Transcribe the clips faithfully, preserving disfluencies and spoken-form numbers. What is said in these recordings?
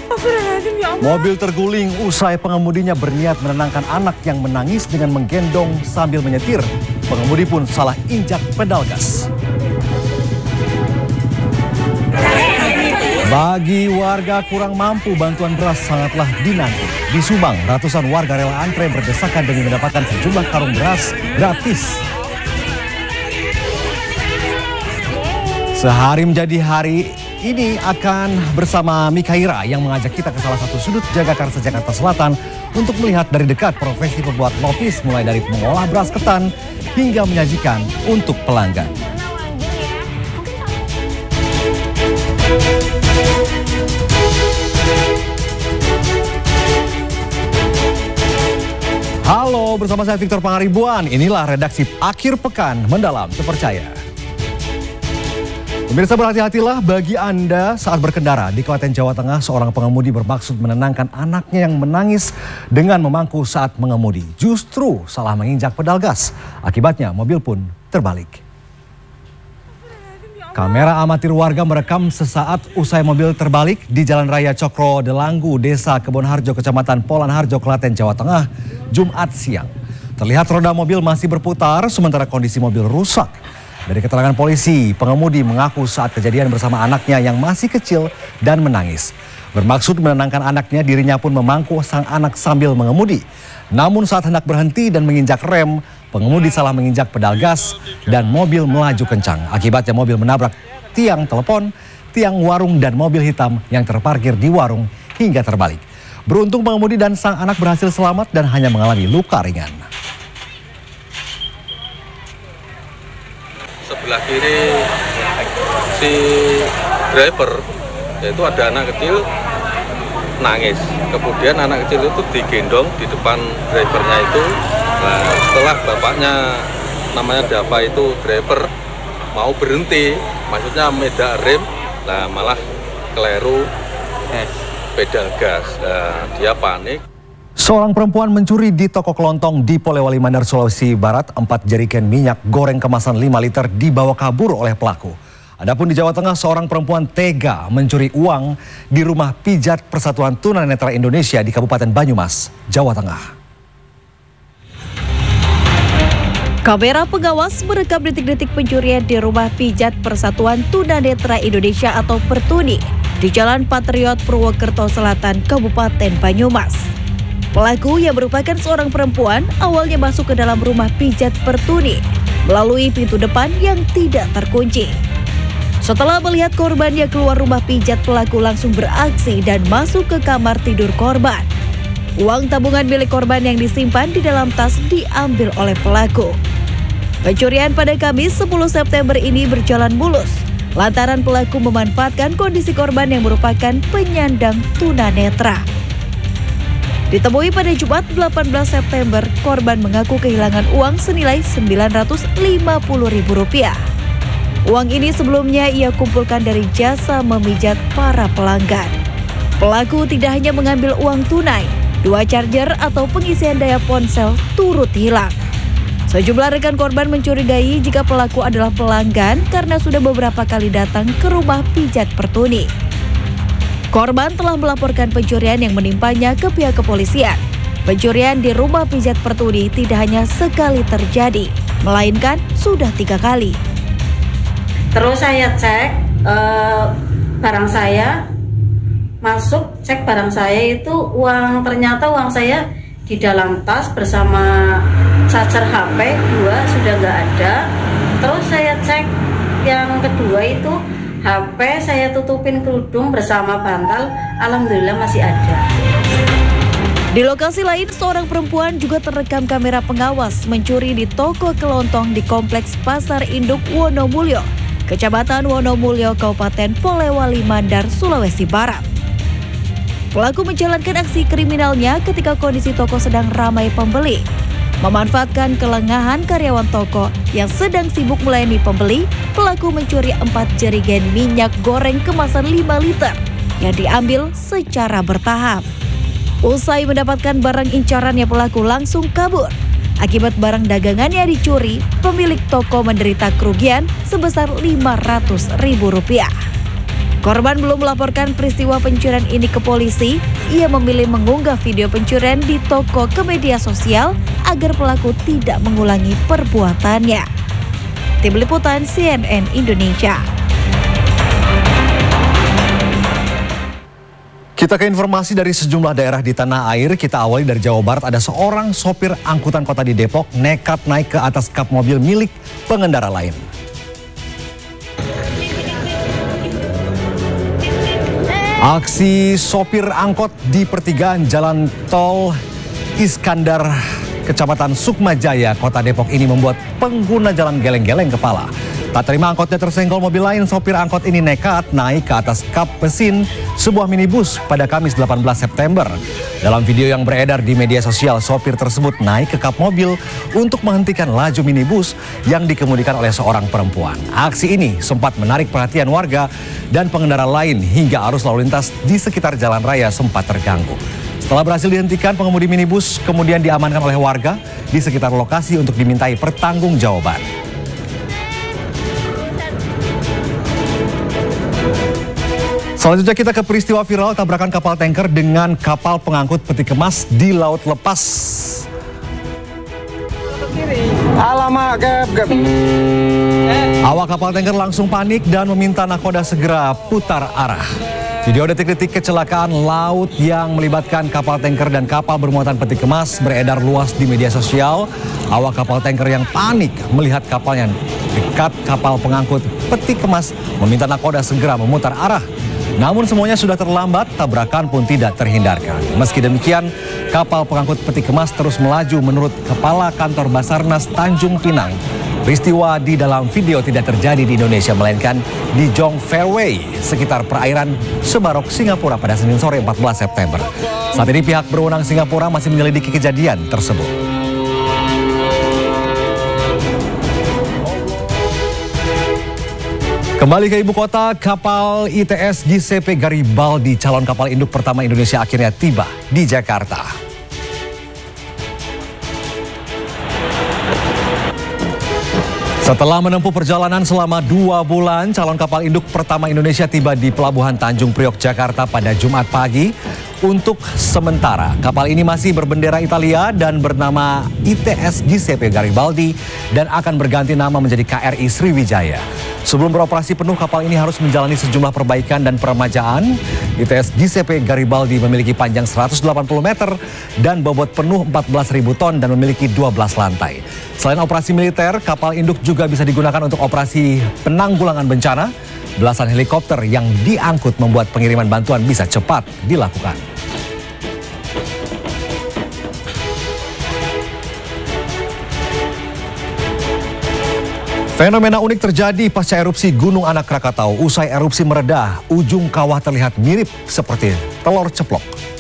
Mobil terguling usai pengemudinya berniat menenangkan anak yang menangis dengan menggendong sambil menyetir. Pengemudi pun salah injak pedal gas. Bagi warga kurang mampu, bantuan beras sangatlah dinanti. Di Subang, ratusan warga rela antre berdesakan demi mendapatkan sejumlah karung beras gratis. Sehari menjadi hari ini akan bersama Mikaira yang mengajak kita ke salah satu sudut Jagakarsa, Jakarta Selatan untuk melihat dari dekat profesi pembuat lopis mulai dari mengolah beras ketan hingga menyajikan untuk pelanggan. Halo, bersama saya Victor Pangaribuan. Inilah redaksi Akhir Pekan Mendalam Terpercaya. Pemirsa, berhati-hatilah bagi Anda saat berkendara. Di Klaten, Jawa Tengah, seorang pengemudi bermaksud menenangkan anaknya yang menangis dengan memangku saat mengemudi. Justru salah menginjak pedal gas. Akibatnya mobil pun terbalik. Kamera amatir warga merekam sesaat usai mobil terbalik di Jalan Raya Cokro Delanggu, Desa Kebonharjo, Kecamatan Polanharjo, Klaten, Jawa Tengah, Jumat siang. Terlihat roda mobil masih berputar sementara kondisi mobil rusak. Dari keterangan polisi, pengemudi mengaku saat kejadian bersama anaknya yang masih kecil dan menangis. Bermaksud menenangkan anaknya, dirinya pun memangku sang anak sambil mengemudi. Namun saat hendak berhenti dan menginjak rem, pengemudi salah menginjak pedal gas dan mobil melaju kencang. Akibatnya mobil menabrak tiang telepon, tiang warung dan mobil hitam yang terparkir di warung hingga terbalik. Beruntung pengemudi dan sang anak berhasil selamat dan hanya mengalami luka ringan. Sebelah kiri si driver, yaitu ada anak kecil nangis. Kemudian anak kecil itu digendong di depan drivernya itu. Nah, setelah bapaknya namanya Dava itu driver mau berhenti, maksudnya medak rem, nah malah keliru pedal gas. Nah, dia panik. Seorang perempuan mencuri di toko kelontong di Polewali Mandar, Sulawesi Barat. Empat jerigen minyak goreng kemasan lima liter dibawa kabur oleh pelaku. Adapun di Jawa Tengah, seorang perempuan tega mencuri uang di rumah pijat Persatuan Tunanetra Indonesia di Kabupaten Banyumas, Jawa Tengah. Kamera pengawas merekam detik-detik pencurian di rumah pijat Persatuan Tunanetra Indonesia atau Pertuni di Jalan Patriot, Purwokerto Selatan, Kabupaten Banyumas. Pelaku yang merupakan seorang perempuan awalnya masuk ke dalam rumah pijat Pertuni melalui pintu depan yang tidak terkunci. Setelah melihat korban yang keluar rumah pijat, pelaku langsung beraksi dan masuk ke kamar tidur korban. Uang tabungan milik korban yang disimpan di dalam tas diambil oleh pelaku. Pencurian pada Kamis sepuluh September ini berjalan mulus lantaran pelaku memanfaatkan kondisi korban yang merupakan penyandang tunanetra. Ditemui pada Jumat delapan belas September, korban mengaku kehilangan uang senilai sembilan ratus lima puluh ribu rupiah. Uang ini sebelumnya ia kumpulkan dari jasa memijat para pelanggan. Pelaku tidak hanya mengambil uang tunai, dua charger atau pengisian daya ponsel turut hilang. Sejumlah rekan korban mencurigai jika pelaku adalah pelanggan karena sudah beberapa kali datang ke rumah pijat Pertuni. Korban telah melaporkan pencurian yang menimpanya ke pihak kepolisian. Pencurian di rumah pijat Pertuni tidak hanya sekali terjadi, melainkan sudah tiga kali. Terus saya cek uh, barang saya, masuk cek barang saya itu uang, ternyata uang saya di dalam tas bersama charger H P dua sudah nggak ada. Terus saya cek yang kedua itu H P saya tutupin kerudung bersama bantal, alhamdulillah masih ada. Di lokasi lain, seorang perempuan juga terekam kamera pengawas mencuri di toko kelontong di Kompleks Pasar Induk Wonomulyo, Kecamatan Wonomulyo, Kabupaten Polewali Mandar, Sulawesi Barat. Pelaku menjalankan aksi kriminalnya ketika kondisi toko sedang ramai pembeli. Memanfaatkan kelengahan karyawan toko yang sedang sibuk melayani pembeli, pelaku mencuri empat jerigen minyak goreng kemasan lima liter yang diambil secara bertahap. Usai mendapatkan barang incarannya, pelaku langsung kabur. Akibat barang dagangannya dicuri, pemilik toko menderita kerugian sebesar lima ratus ribu rupiah. Korban belum melaporkan peristiwa pencurian ini ke polisi. Ia memilih mengunggah video pencurian di toko ke media sosial agar pelaku tidak mengulangi perbuatannya. Tim Liputan C N N Indonesia. Kita ke informasi dari sejumlah daerah di tanah air. Kita awali dari Jawa Barat. Ada seorang sopir angkutan kota di Depok nekat naik ke atas kap mobil milik pengendara lain. Aksi sopir angkot di pertigaan Jalan Tol Iskandar, Kecamatan Sukmajaya, Kota Depok ini membuat pengguna jalan geleng-geleng kepala. Tak terima angkotnya tersenggol mobil lain, sopir angkot ini nekat naik ke atas kap mesin sebuah minibus pada Kamis delapan belas September. Dalam video yang beredar di media sosial, sopir tersebut naik ke kap mobil untuk menghentikan laju minibus yang dikemudikan oleh seorang perempuan. Aksi ini sempat menarik perhatian warga dan pengendara lain hingga arus lalu lintas di sekitar jalan raya sempat terganggu. Setelah berhasil dihentikan, pengemudi minibus kemudian diamankan oleh warga di sekitar lokasi untuk dimintai pertanggungjawaban. Selanjutnya kita ke peristiwa viral tabrakan kapal tanker dengan kapal pengangkut peti kemas di laut lepas. Alamak, gap, gap. Awak kapal tanker langsung panik dan meminta nakoda segera putar arah. Video detik-detik kecelakaan laut yang melibatkan kapal tanker dan kapal bermuatan peti kemas beredar luas di media sosial. Awak kapal tanker yang panik melihat kapalnya dekat kapal pengangkut peti kemas meminta nakoda segera memutar arah. Namun semuanya sudah terlambat, tabrakan pun tidak terhindarkan. Meski demikian, kapal pengangkut peti kemas terus melaju menurut Kepala Kantor Basarnas Tanjung Pinang. Peristiwa di dalam video tidak terjadi di Indonesia, melainkan di Jong Fairway, sekitar perairan Sebarok, Singapura pada Senin sore empat belas September. Saat ini pihak berwenang Singapura masih menyelidiki kejadian tersebut. Kembali ke ibu kota, kapal I T S G C P Garibaldi, calon kapal induk pertama Indonesia, akhirnya tiba di Jakarta. Setelah menempuh perjalanan selama dua bulan, calon kapal induk pertama Indonesia tiba di Pelabuhan Tanjung Priok, Jakarta pada Jumat pagi. Untuk sementara, kapal ini masih berbendera Italia dan bernama I T S G C P Garibaldi dan akan berganti nama menjadi K R I Sriwijaya. Sebelum beroperasi penuh, kapal ini harus menjalani sejumlah perbaikan dan peremajaan. I T S G C P Garibaldi memiliki panjang seratus delapan puluh meter dan bobot penuh empat belas ribu ton dan memiliki dua belas lantai. Selain operasi militer, kapal induk juga bisa digunakan untuk operasi penanggulangan bencana. Belasan helikopter yang diangkut membuat pengiriman bantuan bisa cepat dilakukan. Fenomena unik terjadi pasca erupsi Gunung Anak Krakatau. Usai erupsi meredah, ujung kawah terlihat mirip seperti telur ceplok.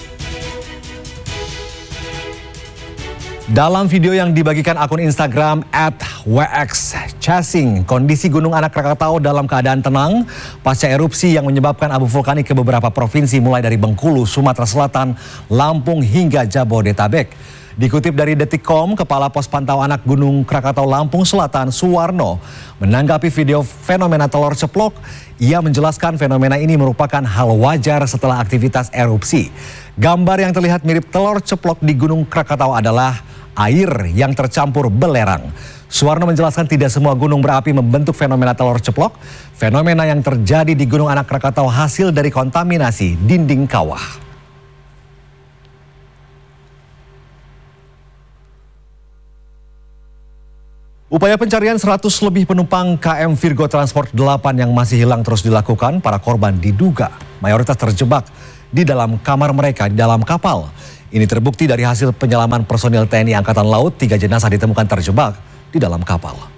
Dalam video yang dibagikan akun Instagram at W X Chasing, kondisi Gunung Anak Krakatau dalam keadaan tenang pasca erupsi yang menyebabkan abu vulkanik ke beberapa provinsi mulai dari Bengkulu, Sumatera Selatan, Lampung hingga Jabodetabek. Dikutip dari Detik titik com, Kepala Pos Pantau Anak Gunung Krakatau Lampung Selatan, Suwarno, menanggapi video fenomena telur ceplok. Ia menjelaskan fenomena ini merupakan hal wajar setelah aktivitas erupsi. Gambar yang terlihat mirip telur ceplok di Gunung Krakatau adalah air yang tercampur belerang. Suwarno menjelaskan tidak semua gunung berapi membentuk fenomena telur ceplok. Fenomena yang terjadi di Gunung Anak Krakatau hasil dari kontaminasi dinding kawah. Upaya pencarian seratus lebih penumpang K M Virgo Transport delapan yang masih hilang terus dilakukan. Para korban diduga mayoritas terjebak di dalam kamar mereka di dalam kapal. Ini terbukti dari hasil penyelaman personil T N I Angkatan Laut, tiga jenazah ditemukan terjebak di dalam kapal.